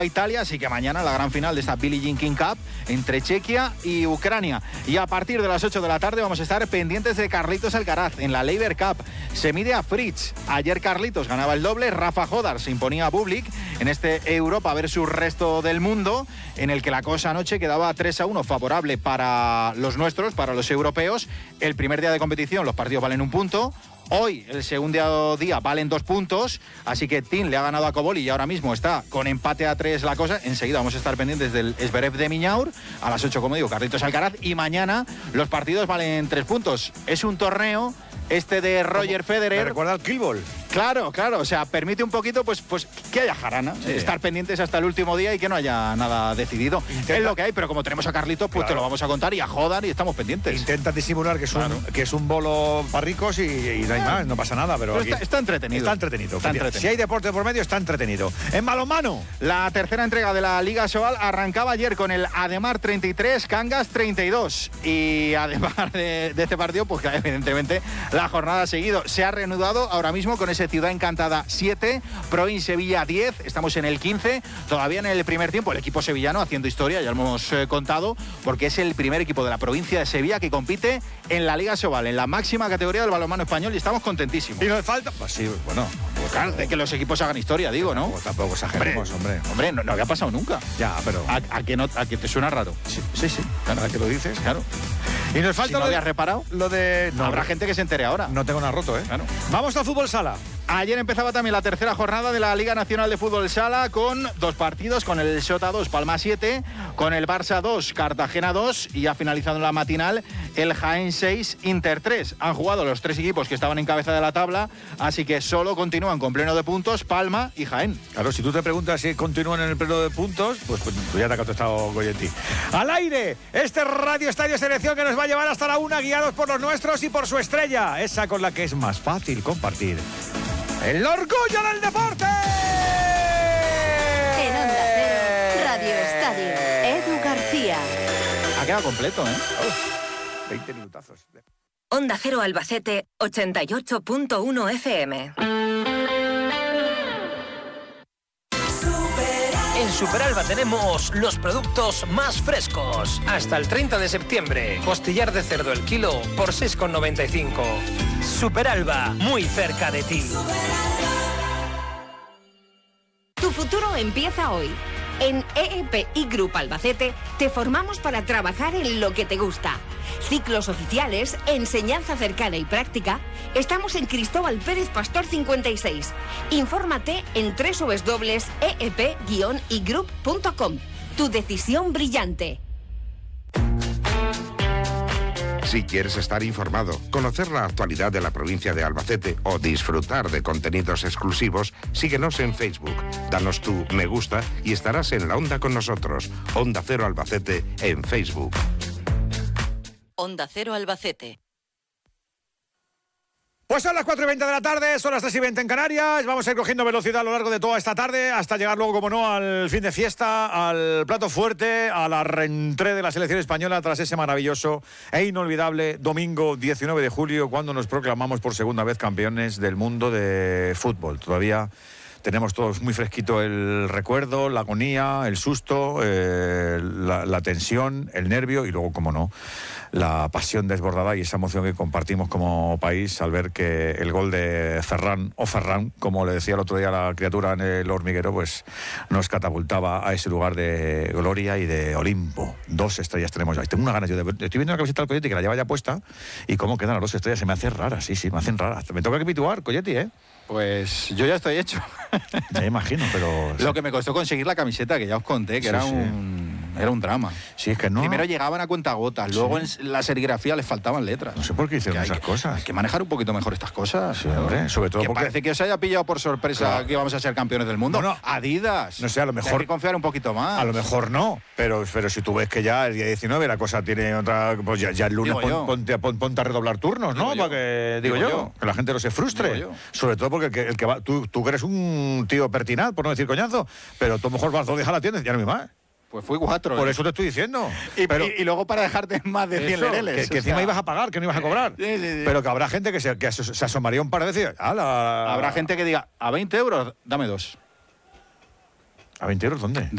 Italia, así que mañana la gran final de esta Billie Jean King Cup entre Chequia y Ucrania. Y a partir de las 8 de la tarde vamos a estar pendientes de Carlitos Alcaraz en la Laver Cup. Se mide a Fritz. Ayer Carlitos ganaba el doble, Rafa Jodar se imponía a Bublik en este Europa versus resto del mundo, en el que la cosa anoche quedaba 3-1 favorable para los nuestros, para los europeos. El primer día de competición los partidos valen 1 punto. Hoy, el segundo día, valen 2 puntos, así que Tim le ha ganado a Koboli y ahora mismo está con empate a 3 la cosa. Enseguida vamos a estar pendientes del Zverev de Miñaur, a las 8, como digo, Carlitos Alcaraz, y mañana los partidos valen 3 puntos. Es un torneo de Roger Federer. Me recuerda al Killball. Claro, o sea, permite un poquito pues que haya jarana, sí. Estar pendientes hasta el último día y que no haya nada decidido. Es lo que hay, pero como tenemos a Carlitos, pues te lo vamos a contar, y a Jodar, y estamos pendientes. Intenta disimular que es un bolo para ricos y no hay más, no pasa nada, pero aquí está entretenido. Está entretenido. Si hay deporte por medio, está entretenido. En balonmano, la tercera entrega de la Liga Sobal arrancaba ayer con el Ademar 33, Cangas 32. Y además de este partido, pues evidentemente la jornada ha seguido. Se ha reanudado ahora mismo con ese Ciudad Encantada 7, Proin Sevilla 10, estamos en el 15, todavía en el primer tiempo el equipo sevillano haciendo historia, ya lo hemos contado, porque es el primer equipo de la provincia de Sevilla que compite en la Liga Sobal, en la máxima categoría del balonmano español, y estamos contentísimos. Y nos falta, pues sí, bueno, pues claro, de que los equipos hagan historia, digo, ¿no? Pues tampoco exageremos, hombre, no había pasado nunca. Ya, pero ¿A que te suena raro? Sí, claro, que lo dices, claro. Y nos falta, si no habías reparado, lo de... No, habrá gente que se entere ahora. No tengo nada roto, ¿eh? Claro. Vamos al fútbol sala. Ayer empezaba también la tercera jornada de la Liga Nacional de Fútbol Sala con 2 partidos, con el Sota 2, Palma 7, con el Barça 2, Cartagena 2, y ha finalizado en la matinal el Jaén 6, Inter 3. Han jugado los 3 equipos que estaban en cabeza de la tabla, así que solo continúan con pleno de puntos Palma y Jaén. Claro, si tú te preguntas si continúan en el pleno de puntos, pues ya te ha contestado Goyetti. Al aire, este Radio Estadio Selección que nos va a llevar hasta la 1, guiados por los nuestros y por su estrella, esa con la que es más fácil compartir el orgullo del deporte. En Onda Cero, Radio Estadio, Edu García. Ha quedado completo, 20 minutazos. Onda Cero Albacete, 88.1 FM. En Superalba tenemos los productos más frescos. Hasta el 30 de septiembre. Costillar de cerdo el kilo por 6,95. Superalba, muy cerca de ti. Tu futuro empieza hoy. En EEPI Group Albacete te formamos para trabajar en lo que te gusta. Ciclos oficiales, enseñanza cercana y práctica. Estamos en Cristóbal Pérez Pastor 56. Infórmate en www.eep-igroup.com. Tu decisión brillante. Si quieres estar informado, conocer la actualidad de la provincia de Albacete o disfrutar de contenidos exclusivos, síguenos en Facebook, danos tu me gusta y estarás en la onda con nosotros. Onda Cero Albacete en Facebook. Onda Cero Albacete. Pues son las 4:20 de la tarde, son las 3:20 en Canarias. Vamos a ir cogiendo velocidad a lo largo de toda esta tarde hasta llegar luego, como no, al fin de fiesta, al plato fuerte, a la reentrée de la selección española tras ese maravilloso e inolvidable domingo 19 de julio, cuando nos proclamamos por segunda vez campeones del mundo de fútbol. Todavía tenemos todos muy fresquito el recuerdo, la agonía, el susto, la tensión, el nervio y luego, como no, la pasión desbordada y esa emoción que compartimos como país al ver que el gol de Ferran, o Ferran, como le decía el otro día a la criatura en el hormiguero, pues nos catapultaba a ese lugar de gloria y de Olimpo. 2 estrellas tenemos ya. Y tengo una ganas yo de ver. Estoy viendo la camiseta del Coyote que la lleva ya puesta y cómo quedan las 2 estrellas. Se me hace rara, sí, me hacen raras. Me toca capitular, Coyote, ¿eh? Pues yo ya estoy hecho. Ya imagino, pero... Lo que me costó conseguir la camiseta, que ya os conté, que era un drama. Sí, es que no... Primero llegaban a cuentagotas, luego en la serigrafía les faltaban letras. No sé por qué hicieron esas cosas. Hay que manejar un poquito mejor estas cosas. Sí, hombre, sobre todo que porque... parece que os haya pillado por sorpresa que vamos a ser campeones del mundo. Bueno, Adidas. No sé, a lo mejor... Hay que confiar un poquito más. A lo mejor no, pero si tú ves que ya el día 19 la cosa tiene otra... Pues ya el lunes ponte a redoblar turnos, ¿no? Para que, digo yo, que la gente no se frustre. Sobre todo porque el que va... Tú que eres un tío pertinaz, por no decir coñazo, pero tú a lo mejor vas 2 días a la tienda y ya no hay más. Pues fui 4. Por eso te estoy diciendo. Y luego para dejarte más de 100 lereles. Que encima ibas a pagar, que no ibas a cobrar. Sí. Pero que habrá gente que se asomaría un par de veces. Habrá gente que diga, a 20 euros, dame 2. ¿A 20 euros dónde?